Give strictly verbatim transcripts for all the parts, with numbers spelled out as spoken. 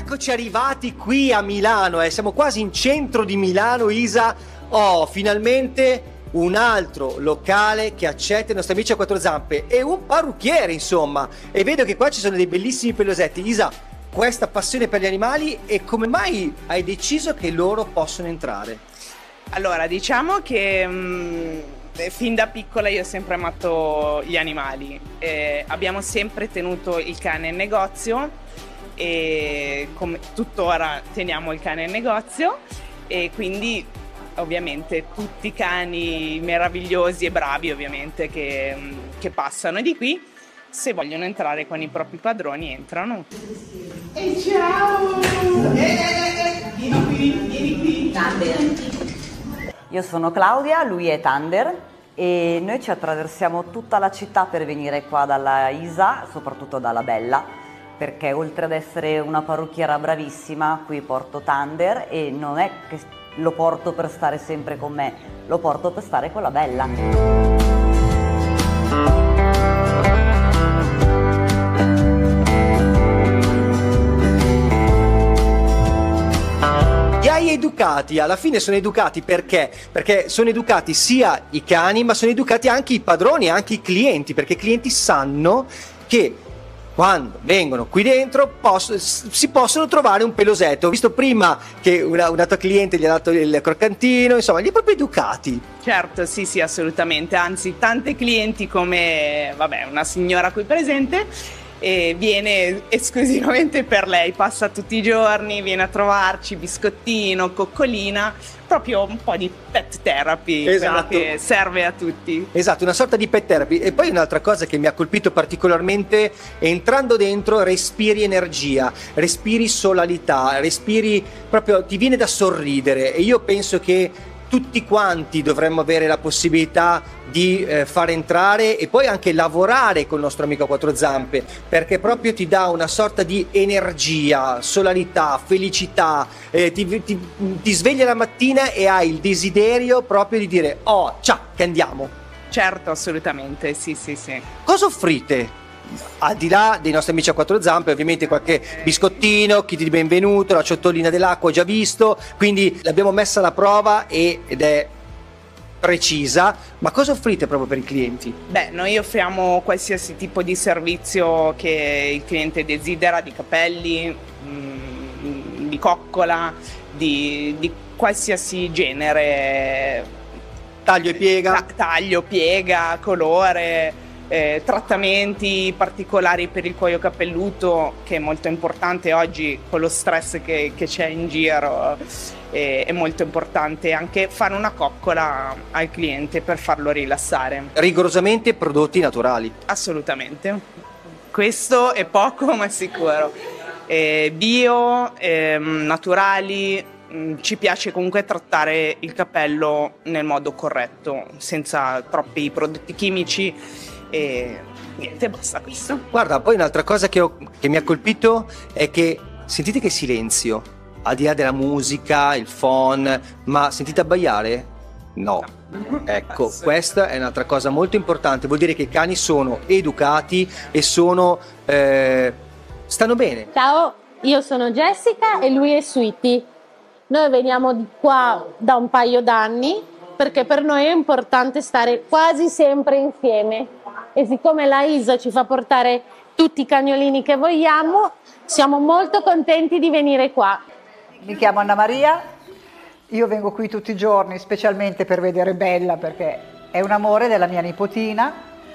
Eccoci arrivati qui a Milano, eh. Siamo quasi in centro di Milano, Isa. Oh, finalmente un altro locale che accetta i nostri amici a quattro zampe e un parrucchiere, insomma. E vedo che qua ci sono dei bellissimi pelosetti. Isa, questa passione per gli animali, e come mai hai deciso che loro possono entrare? Allora, diciamo che mh, fin da piccola io ho sempre amato gli animali. Eh, abbiamo sempre tenuto il cane in negozio e come tuttora teniamo il cane in negozio, e quindi ovviamente tutti i cani meravigliosi e bravi ovviamente che, che passano di qui, se vogliono entrare con i propri padroni entrano. E ciao! Eh, vieni qui, vieni qui! Tander. Io sono Claudia, lui è Tander e noi ci attraversiamo tutta la città per venire qua dalla Isa, soprattutto dalla Bella, perché oltre ad essere una parrucchiera bravissima, qui porto Tander e non è che lo porto per stare sempre con me, lo porto per stare con la Bella. Li hai educati, alla fine sono educati perché? Perché sono educati sia i cani, ma sono educati anche i padroni, anche i clienti, perché i clienti sanno che quando vengono qui dentro posso, si possono trovare un pelosetto. Ho visto prima che una, una tua cliente gli ha dato il croccantino, insomma, li hai proprio educati. Certo, sì, sì, assolutamente. Anzi, tante clienti come, vabbè, una signora qui presente, e viene esclusivamente per lei, passa tutti i giorni, viene a trovarci, biscottino, coccolina, proprio un po' di pet therapy, esatto, che serve a tutti. Esatto, una sorta di pet therapy. E poi un'altra cosa che mi ha colpito particolarmente, entrando dentro respiri energia, respiri solarità, respiri proprio, ti viene da sorridere, e io penso che tutti quanti dovremmo avere la possibilità di eh, far entrare e poi anche lavorare col nostro amico a quattro zampe, perché proprio ti dà una sorta di energia, solarità, felicità, eh, ti, ti, ti sveglia la mattina e hai il desiderio proprio di dire oh, ciao, che andiamo. Certo, assolutamente, sì, sì, sì. Cosa offrite? Al di là dei nostri amici a quattro zampe, ovviamente qualche biscottino, kit di benvenuto, la ciotolina dell'acqua ho già visto, quindi l'abbiamo messa alla prova e, ed è precisa. Ma cosa offrite proprio per i clienti? Beh, noi offriamo qualsiasi tipo di servizio che il cliente desidera, di capelli, mh, di coccola, di, di qualsiasi genere. Taglio e piega? Ta- taglio, piega, colore. Eh, trattamenti particolari per il cuoio capelluto, che è molto importante oggi con lo stress che, che c'è in giro, eh, è molto importante anche fare una coccola al cliente per farlo rilassare. Rigorosamente prodotti naturali? Assolutamente, questo è poco ma sicuro. Eh, bio, eh, naturali, mh, ci piace comunque trattare il capello nel modo corretto, senza troppi prodotti chimici. E niente, basta questo. Guarda, poi un'altra cosa che, ho, che mi ha colpito è che sentite che silenzio, al di là della musica, il phon, ma sentite abbaiare? No. no. Ecco, questa è un'altra cosa molto importante, vuol dire che i cani sono educati e sono eh, stanno bene. Ciao, io sono Jessica e lui è Sweetie. Noi veniamo di qua da un paio d'anni perché per noi è importante stare quasi sempre insieme. E siccome la Isa ci fa portare tutti i cagnolini che vogliamo, siamo molto contenti di venire qua. Mi chiamo Anna Maria, io vengo qui tutti i giorni specialmente per vedere Bella, perché è un amore della mia nipotina,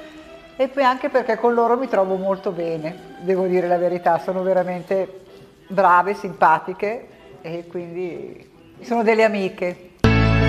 e poi anche perché con loro mi trovo molto bene, devo dire la verità, sono veramente brave, simpatiche e quindi sono delle amiche.